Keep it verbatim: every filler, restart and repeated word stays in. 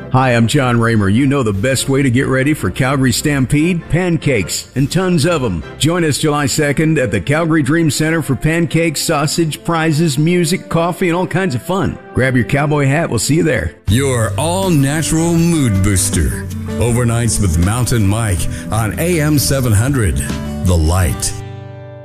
Hi, I'm John Raymer. You know the best way to get ready for Calgary Stampede? Pancakes, and tons of them. Join us July second at the Calgary Dream Center for pancakes, sausage, prizes, music, coffee, and all kinds of fun. Grab your cowboy hat. We'll see you there. Your all-natural mood booster. Overnights with Mountain Mike on A M seven hundred. The Light.